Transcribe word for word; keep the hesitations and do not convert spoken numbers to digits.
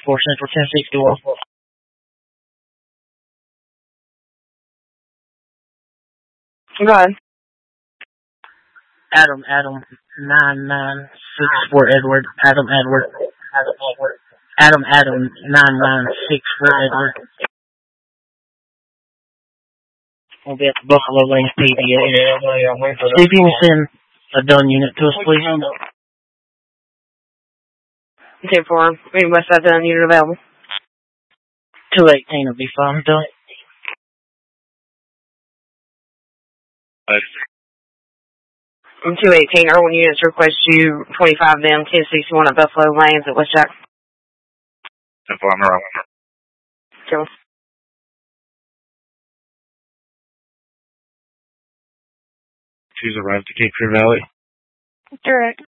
four Central ten sixty-one. Go ahead. Adam, Adam, nine nine six for Edward. Adam, Edward. Adam, Edward. Adam, Adam, nine nine six for Edward. We'll be at the Buffalo Lanes P D A. See if you can send a done unit to us, please. ten four. We must have done unit available. two eighteen will be fine, done. In two eighteen, our one units request you twenty-five them, ten sixty-one at Buffalo Lanes at West Jack. ten four, I'm around. Kill. She's arrived to Cape Fear Valley. Direct.